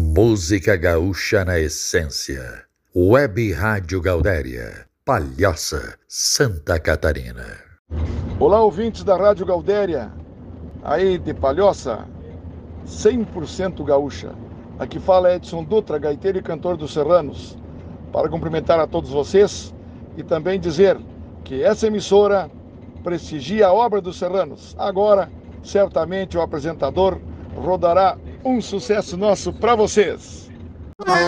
Música gaúcha na essência. Web Rádio Gaudéria, Palhoça, Santa Catarina. Olá, ouvintes da Rádio Gaudéria, aí de Palhoça, 100% gaúcha. Aqui fala Edson Dutra, gaiteiro e cantor dos Serranos, para cumprimentar a todos vocês e também dizer que essa emissora prestigia a obra dos Serranos. Agora, certamente o apresentador rodará um sucesso nosso para vocês.